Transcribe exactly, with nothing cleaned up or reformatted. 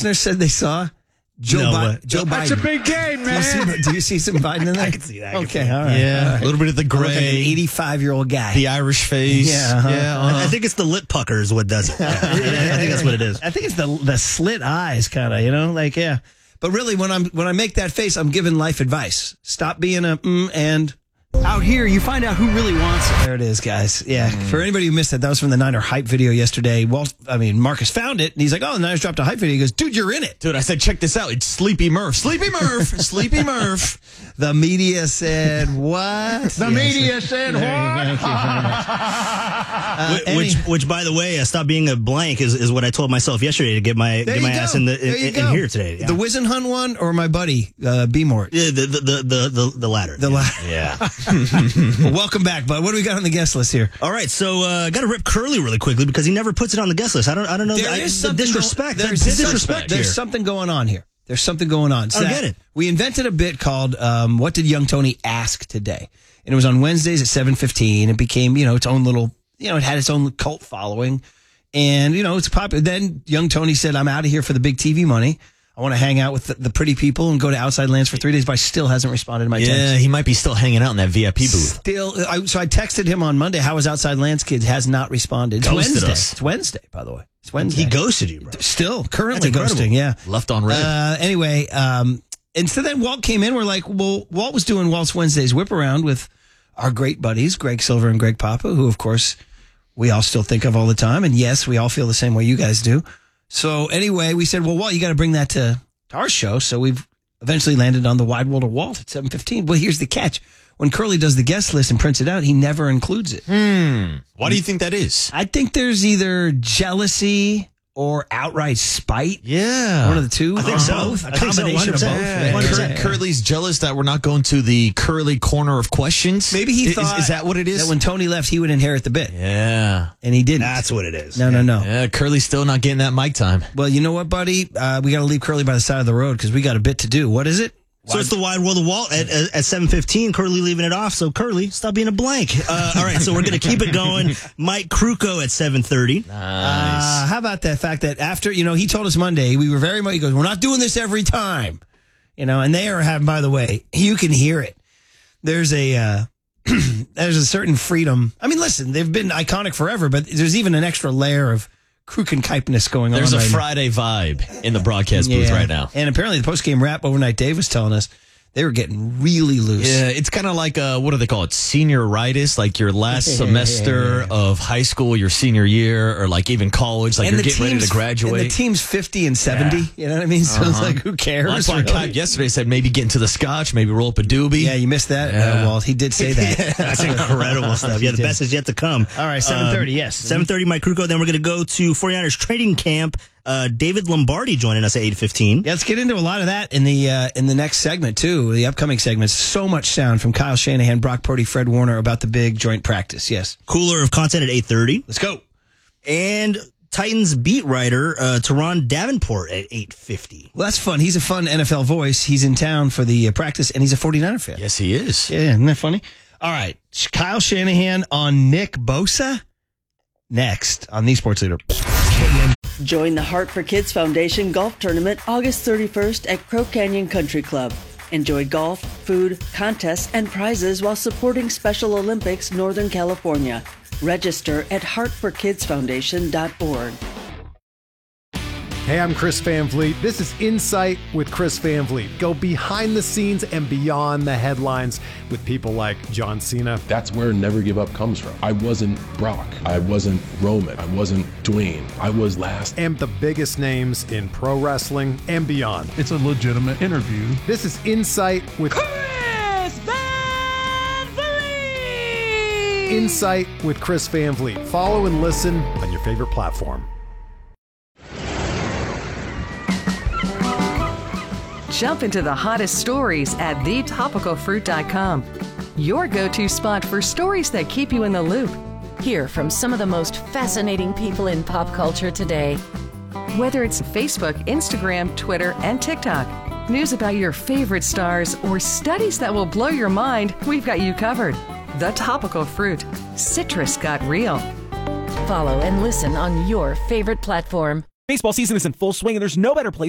listeners said they saw Joe, no, Bi- uh, Joe Biden. That's a big game, man. Do you see, do you see some Biden in there? I can see that. I can okay, see all right. Yeah, all right. a little bit of the I'm looking at an gray, eighty-five-year-old guy. the Irish face. Yeah, uh-huh. yeah. Uh-huh. I think it's the lip pucker is what does it. I think that's what it is. I think it's the the slit eyes, kind of, you know, like yeah. But really, when I'm when I make that face, I'm giving life advice. Stop being a mm and. Out here, you find out who really wants it. There it is, guys. Yeah. Mm. For anybody who missed it, that was from the Niner hype video yesterday. Walt, I mean, Marcus found it, and he's like, "Oh, the Niners dropped a hype video." He goes, "Dude, you're in it." Dude, I said, check this out. It's Sleepy Murph. Sleepy Murph. Sleepy Murph. The media said what? The Yes. media said There what? you go. uh, Which, which, which, by the way, uh, stop being a blank is, is what I told myself yesterday to get my There get my you ass go. in the There you in, go. in here today. Yeah. The Wizen Hunt one or my buddy uh, B Mort? Yeah, the, the, the, the, the, the latter. The yeah. latter. Yeah. Well, welcome back, bud. What do we got on the guest list here? All right, so I uh, got to rip Curly really quickly because he never puts it on the guest list. I don't I don't know. There I, is the something disrespect. Go- there's There's some- disrespect There's here. something going on here. There's something going on. I don't get it. We invented a bit called um, "What Did Young Tony Ask Today?" And it was on Wednesdays at seven fifteen. It became, you know, its own little, you know, it had its own cult following, and you know, it's popular. Then Young Tony said, "I'm out of here for the big T V money. I want to hang out with the, the pretty people and go to Outside Lands for three days." But I still hasn't responded to my text. Yeah, he might be still hanging out in that V I P booth. Still, I, so I texted him on Monday. How was Outside Lands, kids? Has not responded. It's Ghosted Wednesday. us. It's Wednesday, by the way. It's Wednesday. He ghosted you, bro. Still, currently That's incredible. ghosting. Yeah. Left on red. Uh, anyway, um, and so then Walt came in. We're like, well, Walt was doing Walt's Wednesdays whip around with our great buddies, Greg Silver and Greg Papa, who, of course, we all still think of all the time. And yes, we all feel the same way you guys do. So anyway, we said, well, Walt, you got to bring that to our show. So we've eventually landed on the Wide World of Walt at seven fifteen. Well, here's the catch. When Curly does the guest list and prints it out, he never includes it. Hmm. Why do you think that is? I think there's either jealousy or outright spite. Yeah. One of the two. I think or so. both. I A think so, combination of one both. hundred percent. Yeah. one hundred percent. Yeah. Curly's jealous that we're not going to the Curly corner of questions. Maybe he is, thought is that what it is? that when Tony left, he would inherit the bit, yeah. and he didn't. That's what it is. no, no, no. Yeah, Curly's still not getting that mic time. Well, you know what, buddy? Uh, we got to leave Curly by the side of the road because we got a bit to do. What is it? So it's the Wide World of Walt at, at, at seven fifteen. Curly leaving it off. So Curly, stop being a blank. Uh, all right, so we're going to keep it going. Mike Kruko at seven thirty. Uh, how about that fact that after, you know, he told us Monday, we were very much, he goes, we're not doing this every time. You know, and they are having, by the way, you can hear it. There's a, uh, there's a certain freedom. I mean, listen, they've been iconic forever, but there's even an extra layer of Krukenkeipness going There's on a right now. Friday vibe in the broadcast booth Yeah. right now. And apparently the post-game rap overnight Dave was telling us they were getting really loose. Yeah, it's kind of like, uh, what do they call it? Senioritis, like your last semester of high school, your senior year, or like even college, like and you're the getting ready team's- to graduate. And the team's fifty and seventy. You know what I mean? So it's like, who cares? Well, that's why really? Kyle yesterday said maybe get into the scotch, maybe roll up a doobie. Yeah, you missed that, Yeah. uh, Walt. He did say that. That's incredible stuff. Yeah, the did. best is yet to come. All right, seven thirty, yes. seven thirty, Mike Kruko. Then we're going to go to 49ers training camp. Uh, David Lombardi joining us at eight fifteen. Yeah, let's get into a lot of that in the uh, in the next segment, too. The upcoming segments. So much sound from Kyle Shanahan, Brock Purdy, Fred Warner about the big joint practice. Yes. Cooler of content at eight thirty. Let's go. And Titans beat writer uh, Teron Davenport at eight fifty. Well, that's fun. He's a fun N F L voice. He's in town for the uh, practice, and he's a 49er fan. Yes, he is. Yeah, isn't that funny? All right. Kyle Shanahan on Nick Bosa. Next on the Sports Leader. Join the Heart for Kids Foundation Golf Tournament August thirty-first at Crow Canyon Country Club. Enjoy golf, food, contests, and prizes while supporting Special Olympics Northern California. Register at heart for kids foundation dot org. Hey, I'm Chris Van Vliet. This is Insight with Chris Van Vliet. Go behind the scenes and beyond the headlines with people like John Cena. That's where Never Give Up comes from. I wasn't Brock. I wasn't Roman. I wasn't Dwayne. I was last. And the biggest names in pro wrestling and beyond. It's a legitimate interview. This is Insight with Chris Van Vliet! Insight with Chris Van Vliet. Follow and listen on your favorite platform. Jump into the hottest stories at the topical fruit dot com. Your go-to spot for stories that keep you in the loop. Hear from some of the most fascinating people in pop culture today. Whether it's Facebook, Instagram, Twitter, and TikTok, news about your favorite stars, or studies that will blow your mind, we've got you covered. The Topical Fruit. Citrus got real. Follow and listen on your favorite platform. Baseball season is in full swing, and there's no better place